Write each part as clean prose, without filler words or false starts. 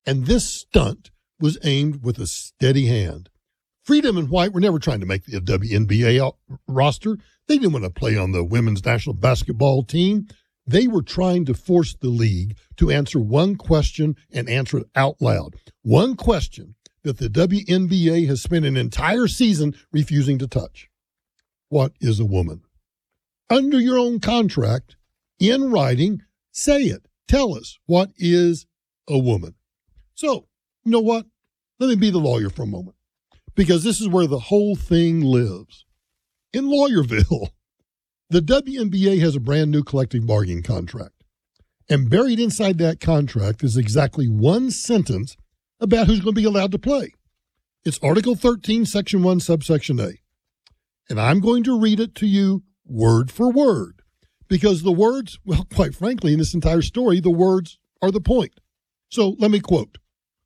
And this stunt was aimed with a steady hand. Freedom and White were never trying to make the WNBA roster. They didn't want to play on the women's national basketball team. They were trying to force the league to answer one question and answer it out loud. One question that the WNBA has spent an entire season refusing to touch. What is a woman? Under your own contract, in writing, say it. Tell us, what is a woman? So, you know what? Let me be the lawyer for a moment, because this is where the whole thing lives. In Lawyerville, the WNBA has a brand new collective bargaining contract. And buried inside that contract is exactly one sentence about who's going to be allowed to play. It's Article 13, Section 1, Subsection A. And I'm going to read it to you word for word, because the words, well, quite frankly, in this entire story, the words are the point. So let me quote.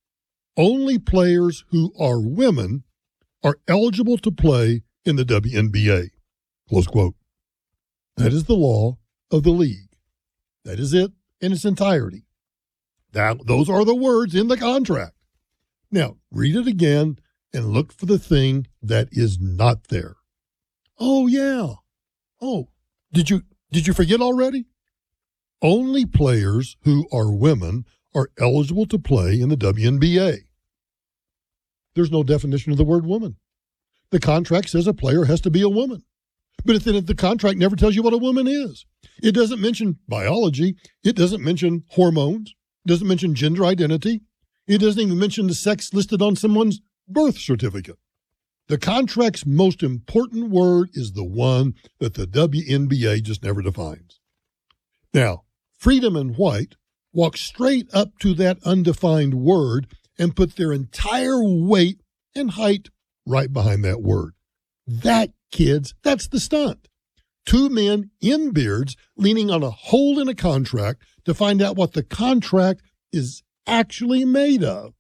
Only players who are women are eligible to play in the WNBA. Close quote. That is the law of the league. That is it in its entirety. Those are the words in the contract. Now, read it again and look for the thing that is not there. Oh, yeah. Oh, did you forget already? Only players who are women are eligible to play in the WNBA. There's no definition of the word woman. The contract says a player has to be a woman. But then the contract never tells you what a woman is. It doesn't mention biology. It doesn't mention hormones. It doesn't mention gender identity. It doesn't even mention the sex listed on someone's birth certificate. The contract's most important word is the one that the WNBA just never defines. Now, Freedom and White walk straight up to that undefined word and put their entire weight and height right behind that word. That, kids, that's the stunt. Two men in beards leaning on a hole in a contract to find out what the contract is actually made of.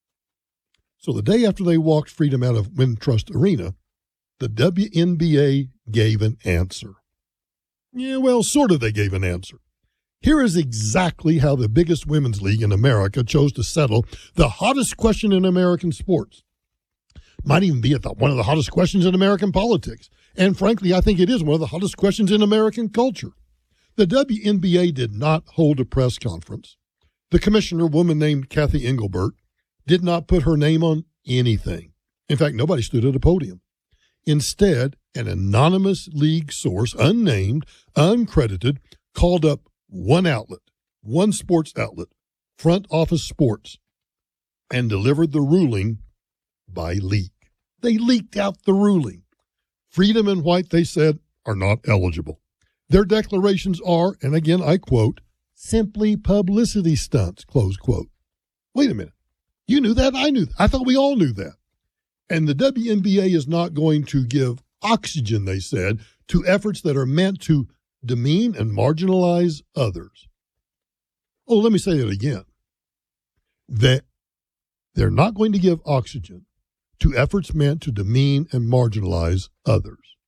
So the day after they walked Freedom out of Wintrust Arena, the WNBA gave an answer. Yeah, well, sort of they gave an answer. Here is exactly how the biggest women's league in America chose to settle the hottest question in American sports. Might even be one of the hottest questions in American politics. And frankly, I think it is one of the hottest questions in American culture. The WNBA did not hold a press conference. The commissioner, a woman named Kathy Engelbert, did not put her name on anything. In fact, nobody stood at a podium. Instead, an anonymous league source, unnamed, uncredited, called up one outlet, one sports outlet, Front Office Sports, and delivered the ruling by leak. They leaked out the ruling. Freedom and White, they said, are not eligible. Their declarations are, and again I quote, simply publicity stunts, close quote. Wait a minute. You knew that? I knew that. I thought we all knew that. And the WNBA is not going to give oxygen, they said, to efforts that are meant to demean and marginalize others. Oh, let me say it again. That they're not going to give oxygen to efforts meant to demean and marginalize others.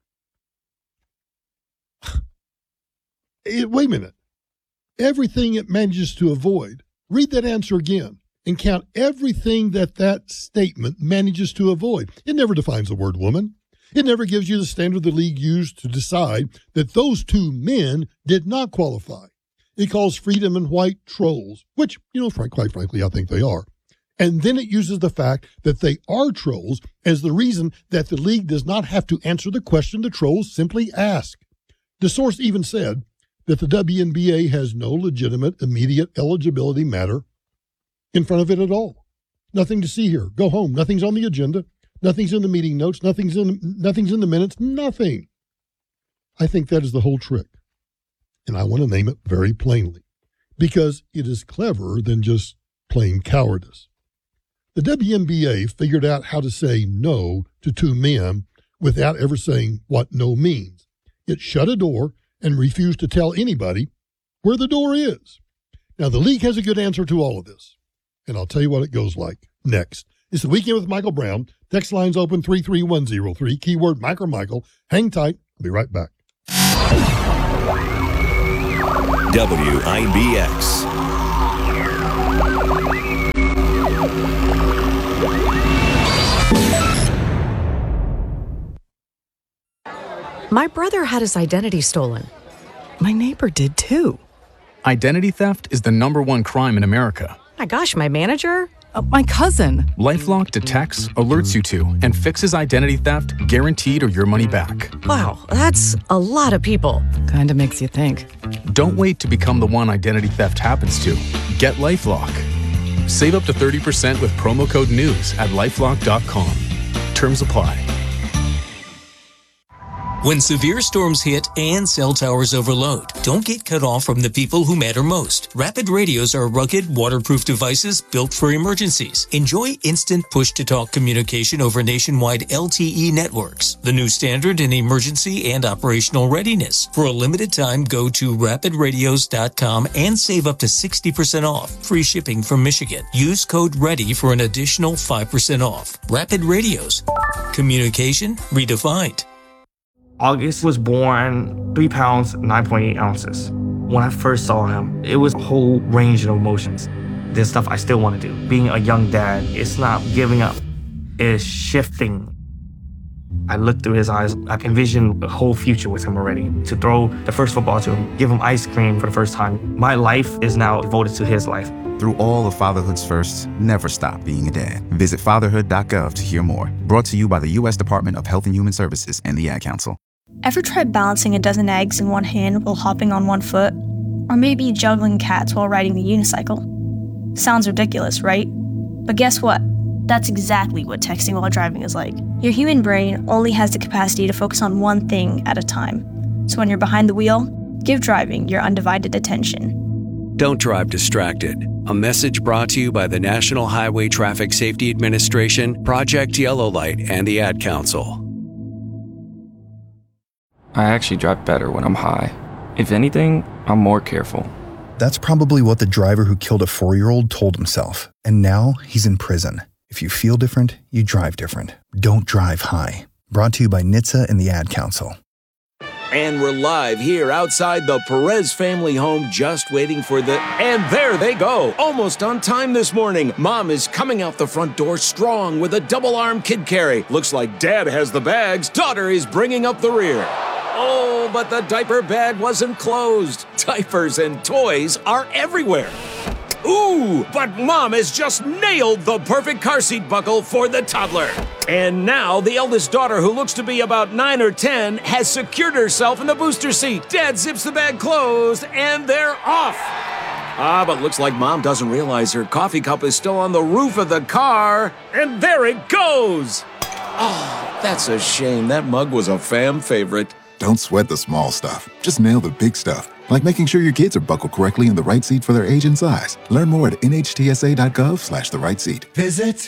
Wait a minute. Everything it manages to avoid. Read that answer again and count everything that statement manages to avoid. It never defines the word woman. It never gives you the standard the league used to decide that those two men did not qualify. It calls Freedom and White trolls, which, quite frankly, I think they are. And then it uses the fact that they are trolls as the reason that the league does not have to answer the question the trolls simply ask. The source even said that the WNBA has no legitimate immediate eligibility matter in front of it at all. Nothing to see here. Go home. Nothing's on the agenda. Nothing's in the meeting notes. Nothing's in the minutes. Nothing. I think that is the whole trick. And I want to name it very plainly because it is cleverer than just plain cowardice. The WNBA figured out how to say no to two men without ever saying what no means. It shut a door and refused to tell anybody where the door is. Now, the league has a good answer to all of this, and I'll tell you what it goes like next. It's the Weekend with Michael Brown. Text lines open 33103, keyword Mike or Michael. Hang tight. I'll be right back. WIBX. My brother had his identity stolen. My neighbor did too. Identity theft is the #1 crime in America. My gosh, my manager? My cousin. LifeLock detects, alerts you to, and fixes identity theft guaranteed or your money back. Wow, that's a lot of people. Kinda makes you think. Don't wait to become the one identity theft happens to. Get LifeLock. Save up to 30% with promo code NEWS at LifeLock.com. Terms apply. When severe storms hit and cell towers overload, don't get cut off from the people who matter most. Rapid radios are rugged, waterproof devices built for emergencies. Enjoy instant push-to-talk communication over nationwide LTE networks, the new standard in emergency and operational readiness. For a limited time, go to rapidradios.com and save up to 60% off. Free shipping from Michigan. Use code READY for an additional 5% off. Rapid Radios. Communication redefined. August was born 3 pounds, 9.8 ounces. When I first saw him, it was a whole range of emotions. There's stuff I still want to do. Being a young dad, it's not giving up, it's shifting. I looked through his eyes, I envisioned a whole future with him already. To throw the first football to him, give him ice cream for the first time. My life is now devoted to his life. Through all of fatherhood's firsts, never stop being a dad. Visit fatherhood.gov to hear more. Brought to you by the U.S. Department of Health and Human Services and the Ad Council. Ever tried balancing a dozen eggs in one hand while hopping on one foot? Or maybe juggling cats while riding the unicycle? Sounds ridiculous, right? But guess what? That's exactly what texting while driving is like. Your human brain only has the capacity to focus on one thing at a time. So when you're behind the wheel, give driving your undivided attention. Don't drive distracted. A message brought to you by the National Highway Traffic Safety Administration, Project Yellow Light, and the Ad Council. I actually drive better when I'm high. If anything, I'm more careful. That's probably what the driver who killed a 4-year-old told himself. And now he's in prison. If you feel different, you drive different. Don't drive high. Brought to you by NHTSA and the Ad Council. And we're live here outside the Perez family home, just waiting for the... And there they go, almost on time this morning. Mom is coming out the front door strong with a double-arm kid carry. Looks like Dad has the bags. Daughter is bringing up the rear. Oh, but the diaper bag wasn't closed. Diapers and toys are everywhere. Ooh, but Mom has just nailed the perfect car seat buckle for the toddler. And now the eldest daughter, who looks to be about 9 or 10, has secured herself in the booster seat. Dad zips the bag closed, and they're off. But looks like Mom doesn't realize her coffee cup is still on the roof of the car. And there it goes. Oh, that's a shame. That mug was a fam favorite. Don't sweat the small stuff. Just nail the big stuff. Like making sure your kids are buckled correctly in the right seat for their age and size. Learn more at nhtsa.gov/the right seat. Visit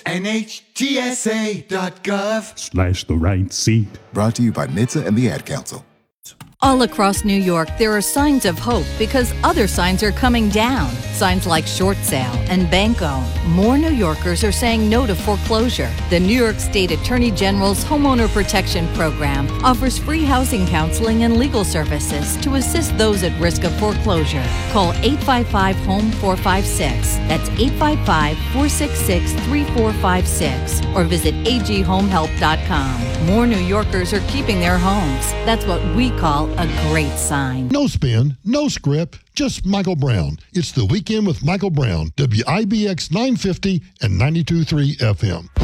nhtsa.gov/the right seat. Brought to you by NHTSA and the Ad Council. All across New York, there are signs of hope because other signs are coming down. Signs like short sale and bank own. More New Yorkers are saying no to foreclosure. The New York State Attorney General's Homeowner Protection Program offers free housing counseling and legal services to assist those at risk of foreclosure. Call 855-HOME-456. That's 855-466-3456. Or visit aghomehelp.com. More New Yorkers are keeping their homes. That's what we call a great sign. No spin, no script, just Michael Brown. It's The Weekend with Michael Brown, WIBX 950 and 92.3 FM.